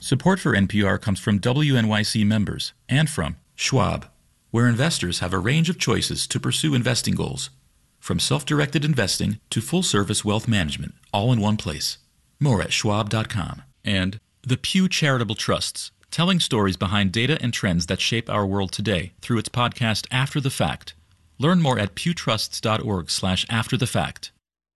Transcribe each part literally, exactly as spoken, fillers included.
Support for N P R comes from W N Y C members and from Schwab, where investors have a range of choices to pursue investing goals, from self-directed investing to full-service wealth management, all in one place. More at schwab dot com. And the Pew Charitable Trusts, telling stories behind data and trends that shape our world today through its podcast After the Fact. Learn more at pewtrusts.org slash after the fact.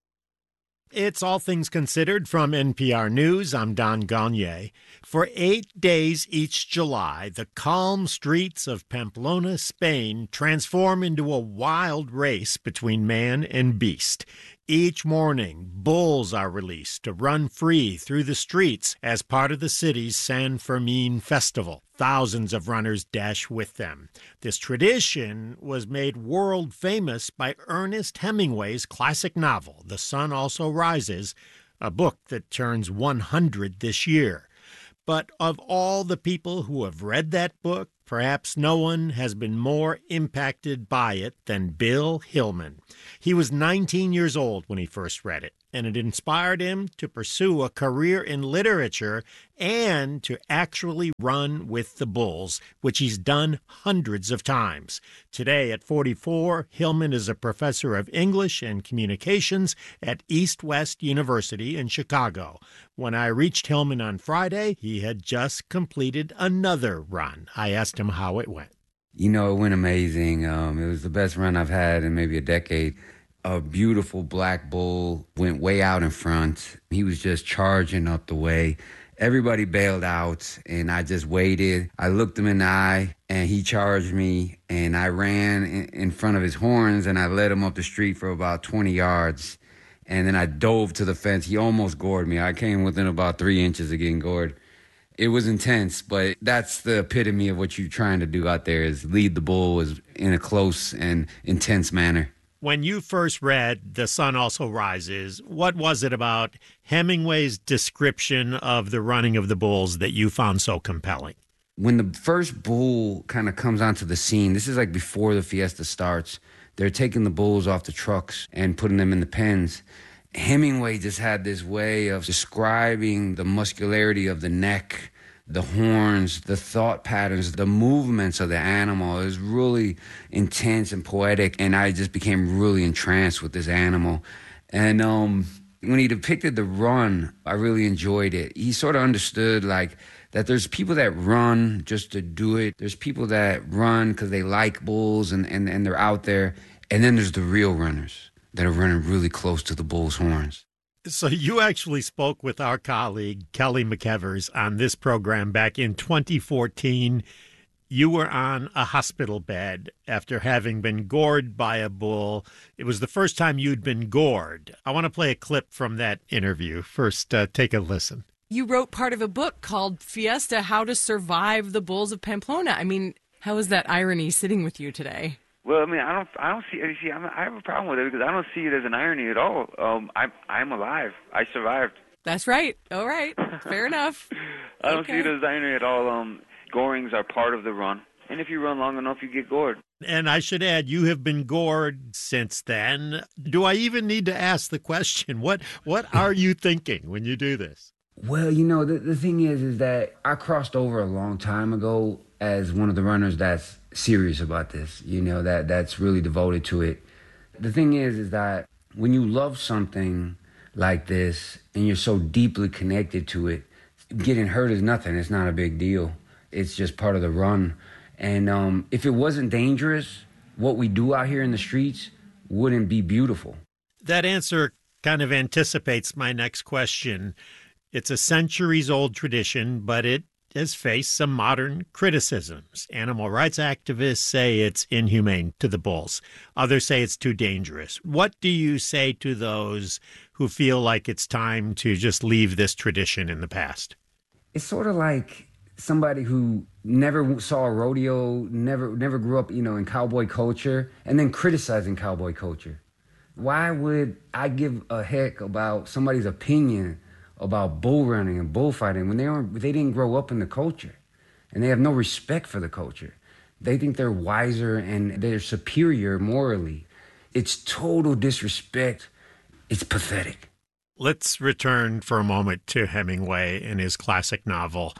It's All Things Considered from N P R News. I'm Don Gagné. For eight days each July, the calm streets of Pamplona, Spain, transform into a wild race between man and beast. Each morning, bulls are released to run free through the streets as part of the city's San Fermin festival. Thousands of runners dash with them. This tradition was made world famous by Ernest Hemingway's classic novel, The Sun Also Rises, a book that turns one hundred this year. But of all the people who have read that book, perhaps no one has been more impacted by it than Bill Hillman. He was nineteen years old when he first read it, and it inspired him to pursue a career in literature and to actually run with the bulls, which he's done hundreds of times. Today, at forty-four, Hillman is a professor of English and communications at East West University in Chicago. When I reached Hillman on Friday, he had just completed another run. I asked him how it went. You know, it went amazing. Um, it was the best run I've had in maybe a decade. A beautiful black bull went way out in front. He was just charging up the way. Everybody bailed out, and I just waited. I looked him in the eye, and he charged me, and I ran in, in front of his horns, and I led him up the street for about twenty yards, and then I dove to the fence. He almost gored me. I came within about three inches of getting gored. It was intense, but that's the epitome of what you're trying to do out there, is lead the bull in a close and intense manner. When you first read The Sun Also Rises, what was it about Hemingway's description of the running of the bulls that you found so compelling? When the first bull kind of comes onto the scene, this is like before the fiesta starts, they're taking the bulls off the trucks and putting them in the pens. Hemingway just had this way of describing the muscularity of the neck, the horns, the thought patterns, the movements of the animal. It was really intense and poetic, and I just became really entranced with this animal. And um, when he depicted the run, I really enjoyed it. He sort of understood, like, that there's people that run just to do it. There's people that run because they like bulls and, and, and they're out there. And then there's the real runners that are running really close to the bull's horns. So you actually spoke with our colleague, Kelly McEvers, on this program back in twenty fourteen. You were on a hospital bed after having been gored by a bull. It was the first time you'd been gored. I want to play a clip from that interview. First, uh, take a listen. You wrote part of a book called Fiesta, How to Survive the Bulls of Pamplona. I mean, how is that irony sitting with you today? Well, I mean, I don't, I don't see. You see, I'm, I have a problem with it because I don't see it as an irony at all. Um, I'm, I'm alive. I survived. That's right. All right. Fair enough. I don't Okay. see it as irony at all. Um, gorings are part of the run, and if you run long enough, you get gored. And I should add, you have been gored since then. Do I even need to ask the question? What, what are you thinking when you do this? Well, you know, the, the thing is, is that I crossed over a long time ago as one of the runners that's serious about this, you know, that that's really devoted to it. The thing is, is that when you love something like this and you're so deeply connected to it, getting hurt is nothing. It's not a big deal. It's just part of the run. And um, if it wasn't dangerous, what we do out here in the streets wouldn't be beautiful. That answer kind of anticipates my next question. It's a centuries-old tradition, but it has faced some modern criticisms. Animal rights activists say it's inhumane to the bulls. Others say it's too dangerous. What do you say to those who feel like it's time to just leave this tradition in the past? It's sort of like somebody who never saw a rodeo, never never grew up, you know, in cowboy culture, and then criticizing cowboy culture. Why would I give a heck about somebody's opinion about bull running and bullfighting when they aren't, they didn't grow up in the culture, and they have no respect for the culture? They think they're wiser and they're superior morally. It's total disrespect. It's pathetic. Let's return for a moment to Hemingway and his classic novel,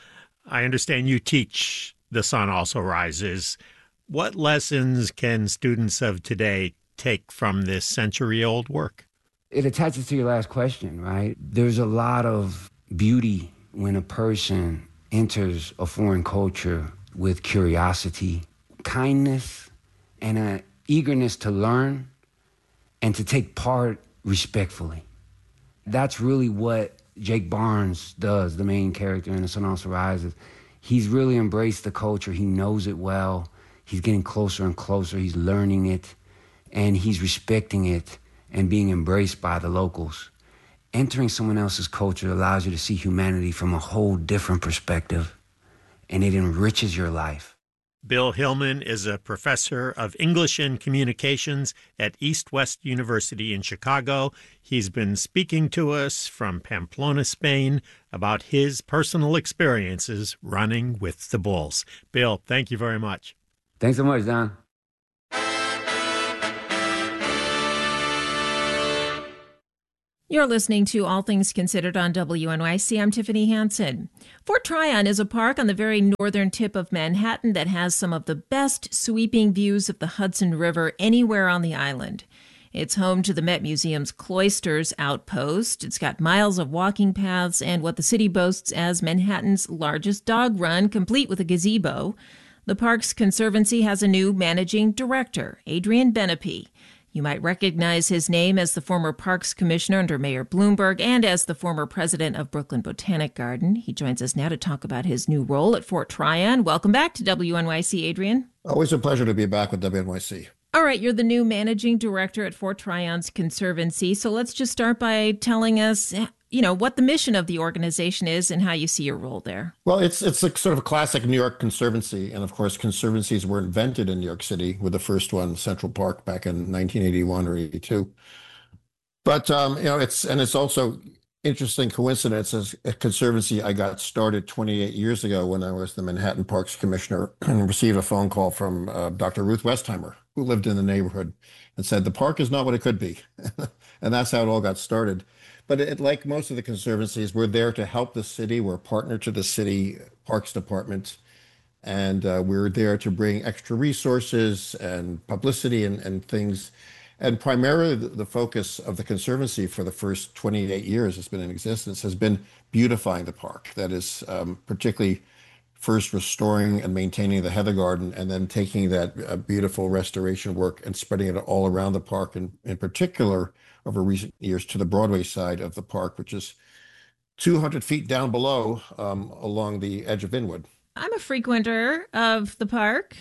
I understand you teach The Sun Also Rises. What lessons can students of today take from this century-old work? It attaches to your last question, right? There's a lot of beauty when a person enters a foreign culture with curiosity, kindness, and an eagerness to learn and to take part respectfully. That's really what Jake Barnes does, the main character in The Sun Also Rises. He's really embraced the culture. He knows it well. He's getting closer and closer. He's learning it, and he's respecting it and being embraced by the locals. Entering someone else's culture allows you to see humanity from a whole different perspective, and it enriches your life. Bill Hillman is a professor of English and Communications at East West University in Chicago. He's been speaking to us from Pamplona, Spain, about his personal experiences running with the Bulls. Bill, thank you very much. Thanks so much, Don. You're listening to All Things Considered on W N Y C. I'm Tiffany Hansen. Fort Tryon is a park on the very northern tip of Manhattan that has some of the best sweeping views of the Hudson River anywhere on the island. It's home to the Met Museum's Cloisters Outpost. It's got miles of walking paths and what the city boasts as Manhattan's largest dog run, complete with a gazebo. The park's conservancy has a new managing director, Adrian Benepe. You might recognize his name as the former Parks Commissioner under Mayor Bloomberg and as the former president of Brooklyn Botanic Garden. He joins us now to talk about his new role at Fort Tryon. Welcome back to W N Y C, Adrian. Always a pleasure to be back with W N Y C. All right, you're the new managing director at Fort Tryon's Conservancy. So let's just start by telling us, you know, what the mission of the organization is and how you see your role there. Well, it's it's a sort of a classic New York conservancy. And of course, conservancies were invented in New York City, with the first one, Central Park, back in nineteen eighty-one or eighty-two. But, um, you know, it's and it's also interesting coincidence. As a conservancy, I got started twenty-eight years ago when I was the Manhattan Parks Commissioner and received a phone call from uh, Doctor Ruth Westheimer, who lived in the neighborhood, and said, the park is not what it could be. And that's how it all got started. But it, like most of the conservancies, we're there to help the city. We're a partner to the city Parks Department. And uh, we're there to bring extra resources and publicity and, and things. And primarily the, the focus of the Conservancy for the first twenty-eight years it's been in existence has been beautifying the park. That is um, particularly first restoring and maintaining the Heather Garden, and then taking that uh, beautiful restoration work and spreading it all around the park, and in particular over recent years to the Broadway side of the park, which is two hundred feet down below um, along the edge of Inwood. I'm a frequenter of the park.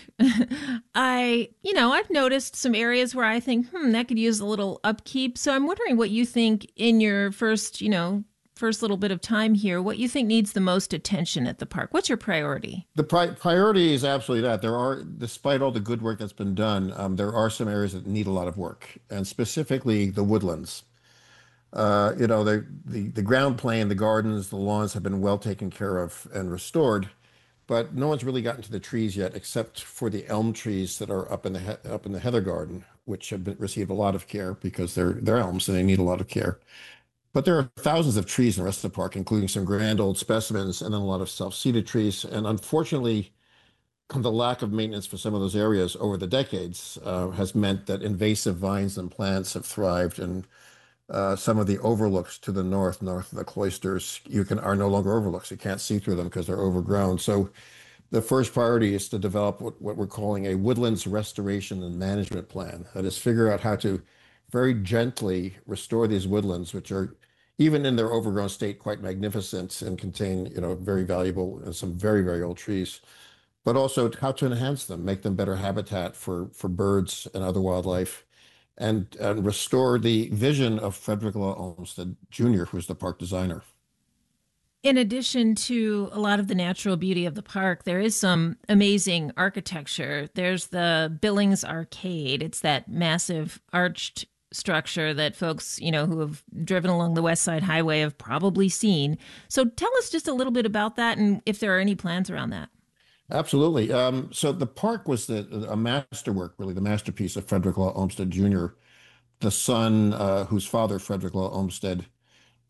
I, you know, I've noticed some areas where I think, hmm, that could use a little upkeep. So I'm wondering what you think in your first, you know, first little bit of time here, what you think needs the most attention at the park. What's your priority? The pri- priority is absolutely that. There are, despite all the good work that's been done, um, there are some areas that need a lot of work, and specifically the woodlands. Uh, you know, the, the, the ground plane, the gardens, the lawns have been well taken care of and restored, but no one's really gotten to the trees yet, except for the elm trees that are up in the he- up in the Heather Garden, which have been, received a lot of care because they're they're elms and they need a lot of care. But there are thousands of trees in the rest of the park, including some grand old specimens and then a lot of self-seeded trees. And unfortunately, the lack of maintenance for some of those areas over the decades uh, has meant that invasive vines and plants have thrived, and uh, some of the overlooks to the north, north of the cloisters, you can are no longer overlooks. You can't see through them because they're overgrown. So the first priority is to develop what, what we're calling a woodlands restoration and management plan. That is, figure out how to very gently restore these woodlands, which are, even in their overgrown state, quite magnificent and contain, you know, very valuable and some very, very old trees, but also how to enhance them, make them better habitat for, for birds and other wildlife, and, and restore the vision of Frederick Law Olmsted Junior, who's the park designer. In addition to a lot of the natural beauty of the park, there is some amazing architecture. There's the Billings Arcade. It's that massive arched structure that folks, you know, who have driven along the West Side Highway have probably seen. So tell us just a little bit about that and if there are any plans around that. Absolutely. Um, so the park was the, a masterwork, really, the masterpiece of Frederick Law Olmsted Junior, the son uh, whose father, Frederick Law Olmsted,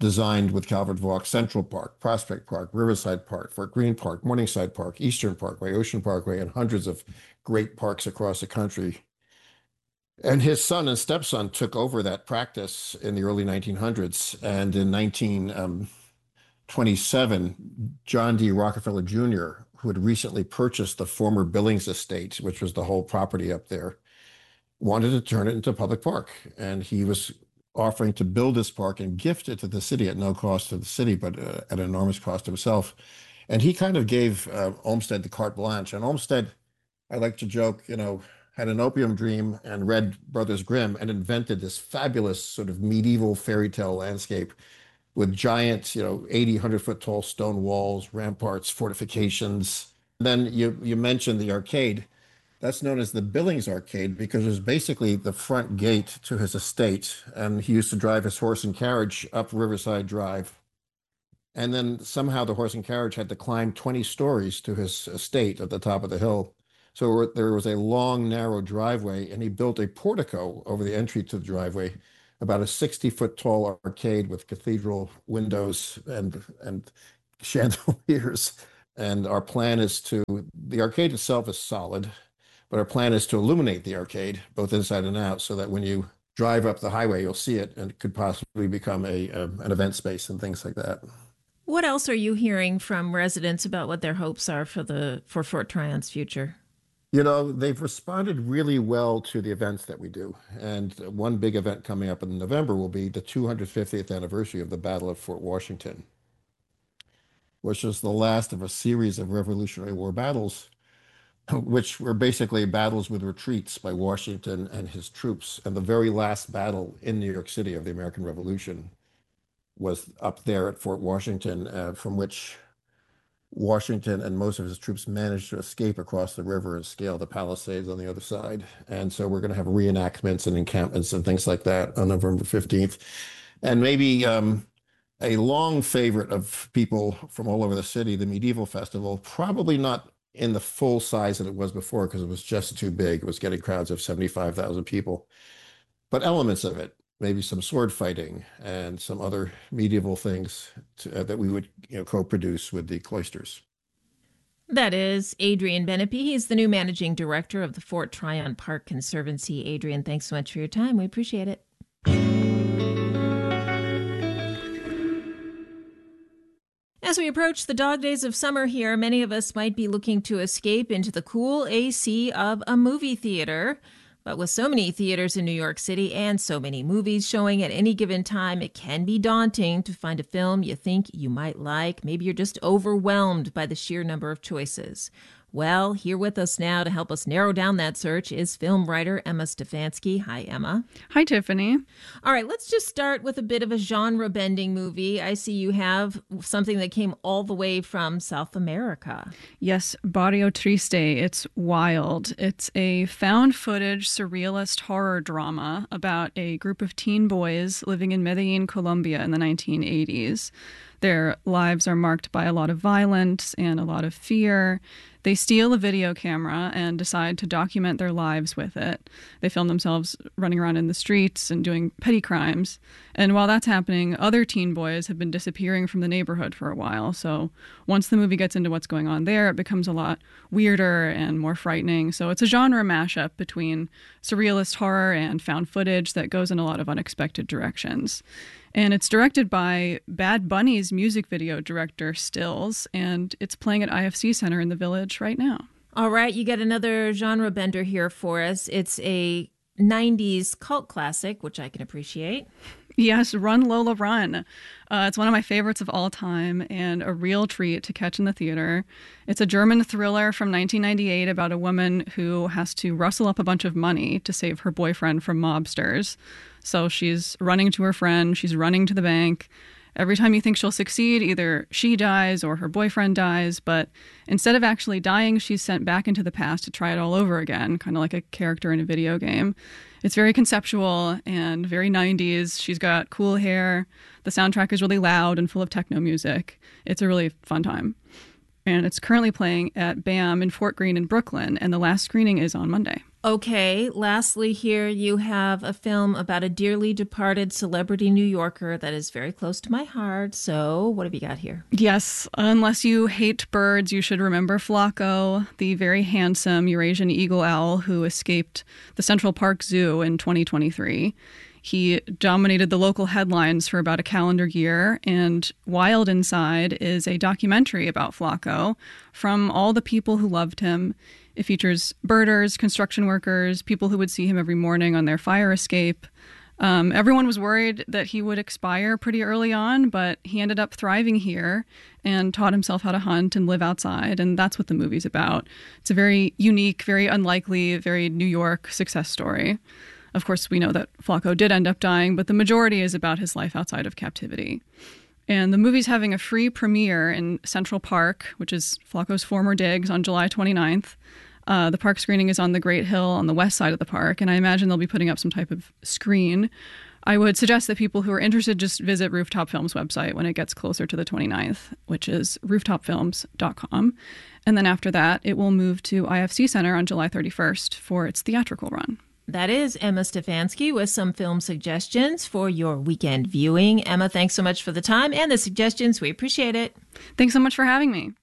designed with Calvert Vaux Central Park, Prospect Park, Riverside Park, Fort Greene Park, Morningside Park, Eastern Parkway, Ocean Parkway, and hundreds of great parks across the country. And his son and stepson took over that practice in the early nineteen hundreds. And in nineteen twenty-seven, John D. Rockefeller Junior, who had recently purchased the former Billings estate, which was the whole property up there, wanted to turn it into a public park. And he was offering to build this park and gift it to the city at no cost to the city, but uh, at an enormous cost to himself. And he kind of gave uh, Olmsted the carte blanche. And Olmsted, I like to joke, you know, had an opium dream and read Brothers Grimm and invented this fabulous sort of medieval fairy tale landscape with giant, you know, eighty, one hundred foot tall stone walls, ramparts, fortifications. Then you, you mentioned the arcade. That's known as the Billings Arcade because it was basically the front gate to his estate. And he used to drive his horse and carriage up Riverside Drive. And then somehow the horse and carriage had to climb twenty stories to his estate at the top of the hill. So there was a long, narrow driveway, and he built a portico over the entry to the driveway, about a sixty foot tall arcade with cathedral windows and, and chandeliers. And our plan is to, the arcade itself is solid, but our plan is to illuminate the arcade, both inside and out, so that when you drive up the highway, you'll see it, and it could possibly become a, a an event space and things like that. What else are you hearing from residents about what their hopes are for the for Fort Tryon's future? You know, they've responded really well to the events that we do. And one big event coming up in November will be the two hundred fiftieth anniversary of the Battle of Fort Washington, which was the last of a series of Revolutionary War battles, which were basically battles with retreats by Washington and his troops. And the very last battle in New York City of the American Revolution was up there at Fort Washington, uh, from which Washington and most of his troops managed to escape across the river and scale the Palisades on the other side. And so we're going to have reenactments and encampments and things like that on November fifteenth. And maybe um, a long favorite of people from all over the city, the Medieval Festival, probably not in the full size that it was before because it was just too big. It was getting crowds of seventy-five thousand people, but elements of it. Maybe some sword fighting and some other medieval things to, uh, that we would you know, co-produce with the cloisters. That is Adrian Benepe. He's the new managing director of the Fort Tryon Park Conservancy. Adrian, thanks so much for your time. We appreciate it. As we approach the dog days of summer here, many of us might be looking to escape into the cool A C of a movie theater. But with so many theaters in New York City and so many movies showing at any given time, it can be daunting to find a film you think you might like. Maybe you're just overwhelmed by the sheer number of choices. Well, here with us now to help us narrow down that search is film writer Emma Stefanski. Hi, Emma. Hi, Tiffany. All right, let's just start with a bit of a genre-bending movie. I see you have something that came all the way from South America. Yes, Barrio Triste. It's wild. It's a found-footage surrealist horror drama about a group of teen boys living in Medellin, Colombia in the nineteen eighties. Their lives are marked by a lot of violence and a lot of fear. They steal a video camera and decide to document their lives with it. They film themselves running around in the streets and doing petty crimes. And while that's happening, other teen boys have been disappearing from the neighborhood for a while. So once the movie gets into what's going on there, it becomes a lot weirder and more frightening. So it's a genre mashup between surrealist horror and found footage that goes in a lot of unexpected directions. And it's directed by Bad Bunny's music video director, Stills, and it's playing at I F C Center in the Village right now. All right, you get another genre bender here for us. It's a nineties cult classic, which I can appreciate. Yes, Run, Lola, Run. Uh, it's one of my favorites of all time and a real treat to catch in the theater. It's a German thriller from nineteen ninety-eight about a woman who has to rustle up a bunch of money to save her boyfriend from mobsters. So she's running to her friend, she's running to the bank. Every time you think she'll succeed, either she dies or her boyfriend dies, but instead of actually dying, she's sent back into the past to try it all over again, kind of like a character in a video game. It's very conceptual and very nineties. She's got cool hair. The soundtrack is really loud and full of techno music. It's a really fun time. And it's currently playing at BAM in Fort Greene in Brooklyn, and the last screening is on Monday. Okay, lastly, here you have a film about a dearly departed celebrity New Yorker that is very close to my heart. So, what have you got here? Yes, unless you hate birds, you should remember Flaco, the very handsome Eurasian eagle owl who escaped the Central Park Zoo in twenty twenty-three. He dominated the local headlines for about a calendar year, and Wild Inside is a documentary about Flaco from all the people who loved him. It features birders, construction workers, people who would see him every morning on their fire escape. Um, everyone was worried that he would expire pretty early on, but he ended up thriving here and taught himself how to hunt and live outside, and that's what the movie's about. It's a very unique, very unlikely, very New York success story. Of course, we know that Flaco did end up dying, but the majority is about his life outside of captivity. And the movie's having a free premiere in Central Park, which is Flaco's former digs, on July twenty-ninth. Uh, the park screening is on the Great Hill on the west side of the park, and I imagine they'll be putting up some type of screen. I would suggest that people who are interested just visit Rooftop Films' website when it gets closer to the twenty-ninth, which is rooftop films dot com. And then after that, it will move to I F C Center on July thirty-first for its theatrical run. That is Emma Stefanski with some film suggestions for your weekend viewing. Emma, thanks so much for the time and the suggestions. We appreciate it. Thanks so much for having me.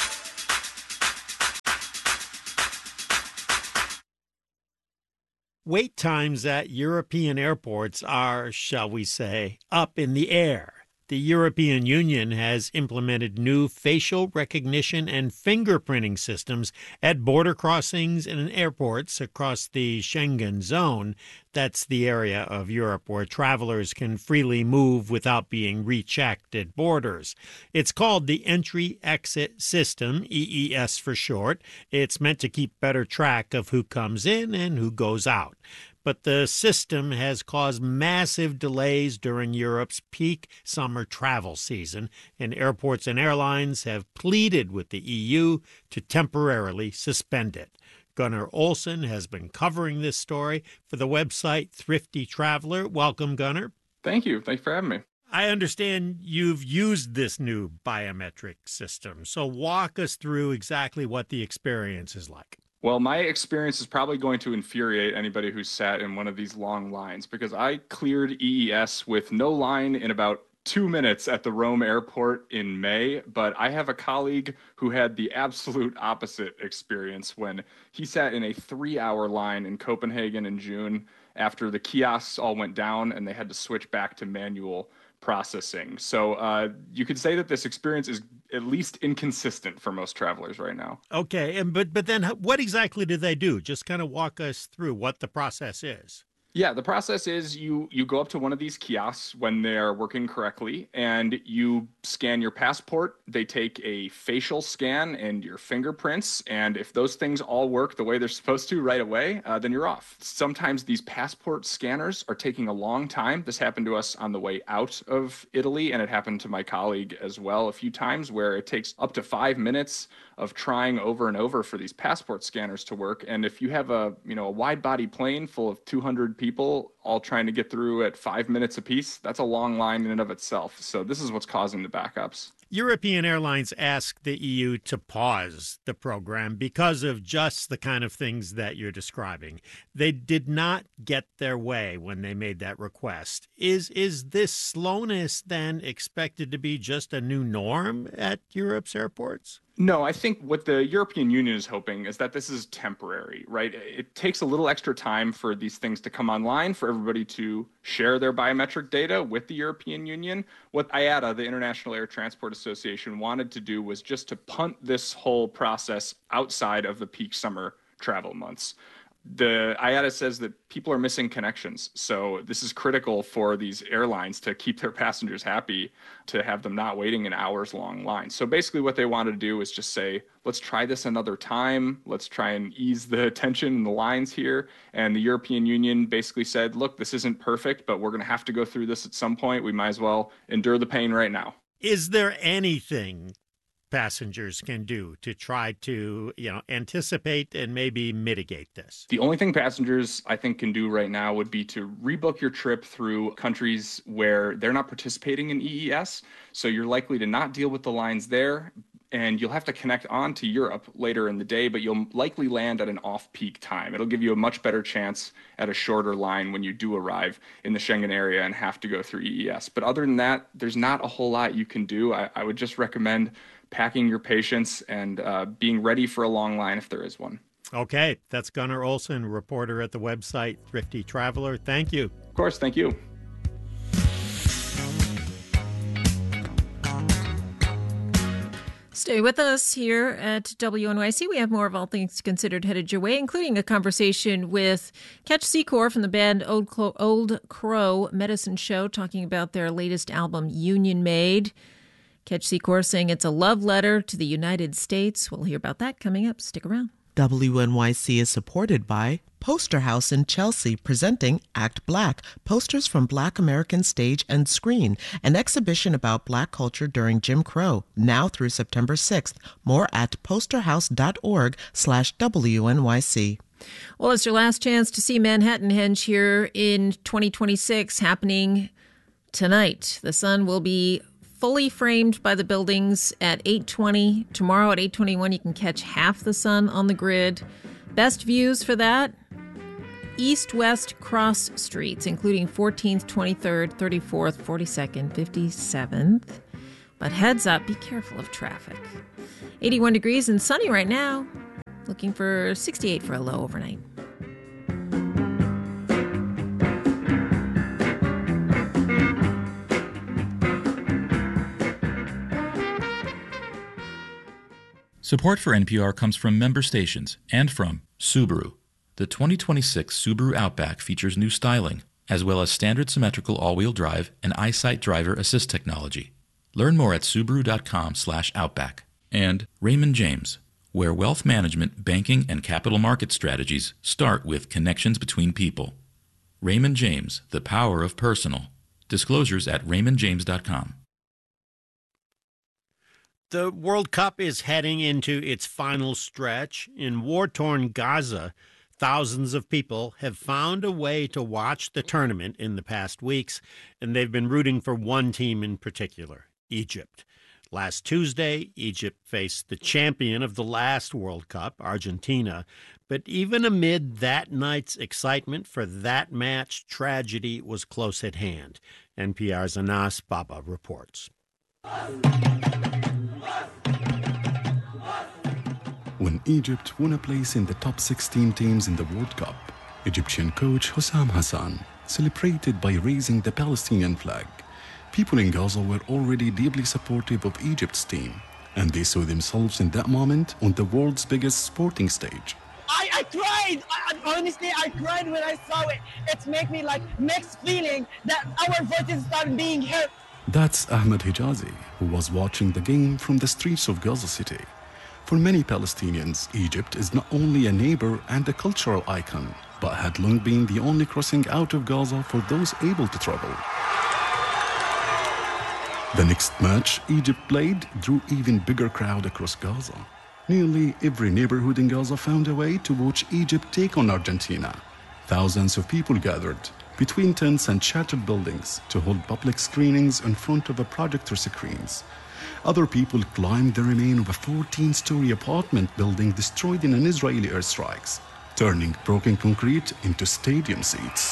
Wait times at European airports are, shall we say, up in the air. The European Union has implemented new facial recognition and fingerprinting systems at border crossings and in airports across the Schengen zone. That's the area of Europe where travelers can freely move without being rechecked at borders. It's called the Entry-Exit System, E E S for short. It's meant to keep better track of who comes in and who goes out. But the system has caused massive delays during Europe's peak summer travel season, and airports and airlines have pleaded with the E U to temporarily suspend it. Gunnar Olsen has been covering this story for the website Thrifty Traveler. Welcome, Gunnar. Thank you. Thanks for having me. I understand you've used this new biometric system, so walk us through exactly what the experience is like. Well, my experience is probably going to infuriate anybody who's sat in one of these long lines because I cleared E E S with no line in about two minutes at the Rome airport in May, but I have a colleague who had the absolute opposite experience when he sat in a three-hour line in Copenhagen in June after the kiosks all went down and they had to switch back to manual processing. So uh, you could say that this experience is at least inconsistent for most travelers right now. Okay, and but but then what exactly do they do? Just kind of walk us through what the process is. Yeah, the process is you you go up to one of these kiosks when they're working correctly and you scan your passport. They take a facial scan and your fingerprints. And if those things all work the way they're supposed to right away, uh, then you're off. Sometimes these passport scanners are taking a long time. This happened to us on the way out of Italy, and it happened to my colleague as well a few times where it takes up to five minutes of trying over and over for these passport scanners to work. And if you have a, you know, a wide body plane full of two hundred people all trying to get through at five minutes apiece, that's a long line in and of itself. So this is what's causing the backups. European airlines asked the E U to pause the program because of just the kind of things that you're describing. They did not get their way when they made that request. Is is this slowness then expected to be just a new norm at Europe's airports? No, I think what the European Union is hoping is that this is temporary, right? It takes a little extra time for these things to come online, for everybody to share their biometric data with the European Union. What I A T A, the International Air Transport Association, wanted to do was just to punt this whole process outside of the peak summer travel months. The I A T A says that people are missing connections. So this is critical for these airlines to keep their passengers happy, to have them not waiting in hours long lines. So basically what they wanted to do is just say, let's try this another time. Let's try and ease the tension in the lines here. And the European Union basically said, look, this isn't perfect, but we're going to have to go through this at some point. We might as well endure the pain right now. Is there anything passengers can do to try to, you know, anticipate and maybe mitigate this? The only thing passengers, I think, can do right now would be to rebook your trip through countries where they're not participating in E E S. So you're likely to not deal with the lines there. and you'll have to connect on to Europe later in the day, but you'll likely land at an off-peak time. It'll give you a much better chance at a shorter line when you do arrive in the Schengen area and have to go through E E S. But other than that, there's not a whole lot you can do. I, I would just recommend packing your patience and uh, being ready for a long line if there is one. Okay, that's Gunnar Olsen, reporter at the website Thrifty Traveler. Thank you. Of course, thank you. Stay with us here at W N Y C. We have more of All Things Considered headed your way, including a conversation with Ketch Secor from the band Old, Clo- Old Crow Medicine Show, talking about their latest album, Union Made. Ketch Secor saying it's a love letter to the United States. We'll hear about that coming up. Stick around. W N Y C is supported by Poster House in Chelsea, presenting Act Black, posters from Black American stage and screen, an exhibition about Black culture during Jim Crow, now through September sixth. More at posterhouse.org slash WNYC. Well, it's your last chance to see Manhattan Henge here in twenty twenty-six, happening tonight. The sun will be fully framed by the buildings at eight twenty. Tomorrow at eight twenty-one, you can catch half the sun on the grid. Best views for that, east-west cross streets, including fourteenth, twenty-third, thirty-fourth, forty-second, fifty-seventh. But heads up, be careful of traffic. eighty-one degrees and sunny right now. Looking for sixty-eight for a low overnight. Support for N P R comes from member stations and from Subaru. The twenty twenty-six Subaru Outback features new styling, as well as standard symmetrical all-wheel drive and EyeSight driver assist technology. Learn more at Subaru.com slash Outback. And Raymond James, where wealth management, banking, and capital market strategies start with connections between people. Raymond James, the power of personal. Disclosures at raymond james dot com. The World Cup is heading into its final stretch. In war-torn Gaza, thousands of people have found a way to watch the tournament in the past weeks, and they've been rooting for one team in particular, Egypt. Last Tuesday, Egypt faced the champion of the last World Cup, Argentina. But even amid that night's excitement for that match, tragedy was close at hand. N P R's Anas Baba reports. When Egypt won a place in the top sixteen teams in the World Cup, Egyptian coach Hussam Hassan celebrated by raising the Palestinian flag. People in Gaza were already deeply supportive of Egypt's team, and they saw themselves in that moment on the world's biggest sporting stage. I, I cried. I, honestly, I cried when I saw it. It made me like mixed feeling that our voices start being heard. That's Ahmed Hijazi, who was watching the game from the streets of Gaza City. For many Palestinians, Egypt is not only a neighbor and a cultural icon, but had long been the only crossing out of Gaza for those able to travel. The next match Egypt played drew even bigger crowd across Gaza. Nearly every neighborhood in Gaza found a way to watch Egypt take on Argentina. Thousands of people gathered between tents and shattered buildings to hold public screenings in front of a projector screens. Other people climbed the remain of a fourteen-story apartment building destroyed in an Israeli airstrikes, turning broken concrete into stadium seats.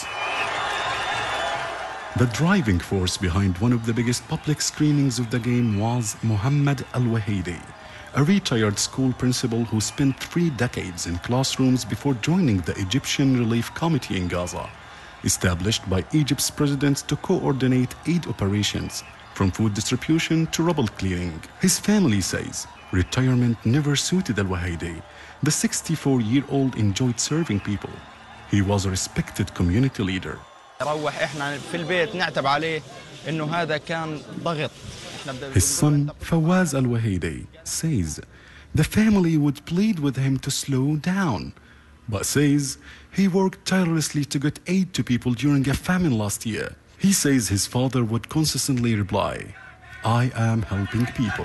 The driving force behind one of the biggest public screenings of the game was Mohammed Al-Wahidi, a retired school principal who spent three decades in classrooms before joining the Egyptian Relief Committee in Gaza, established by Egypt's president to coordinate aid operations, from food distribution to rubble clearing. His family says retirement never suited Al-Wahidi. The sixty-four-year-old enjoyed serving people. He was a respected community leader. His son, Fawaz Al-Wahidi, says the family would plead with him to slow down, but says he worked tirelessly to get aid to people during a famine last year. He says his father would consistently reply, "I am helping people."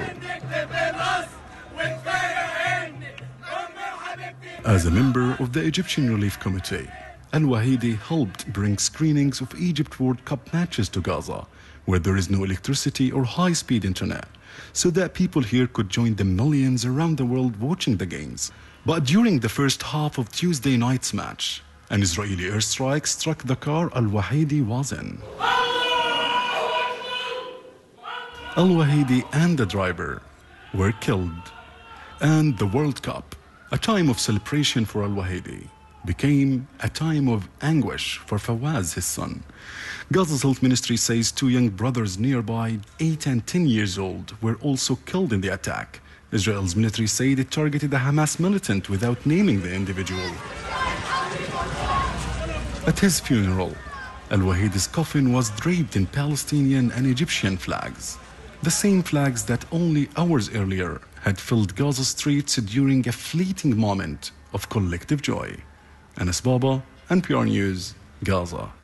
As a member of the Egyptian Relief Committee, Al-Wahidi helped bring screenings of Egypt World Cup matches to Gaza, where there is no electricity or high-speed internet, so that people here could join the millions around the world watching the games. But during the first half of Tuesday night's match, an Israeli airstrike struck the car Al-Wahidi was in. Al-Wahidi and the driver were killed. And the World Cup, a time of celebration for Al-Wahidi, became a time of anguish for Fawaz, his son. Gaza's health ministry says two young brothers nearby, eight and ten years old, were also killed in the attack. Israel's military said it targeted a Hamas militant without naming the individual. At his funeral, Al-Wahidi's coffin was draped in Palestinian and Egyptian flags, the same flags that only hours earlier had filled Gaza streets during a fleeting moment of collective joy. Anas Baba, N P R News, Gaza.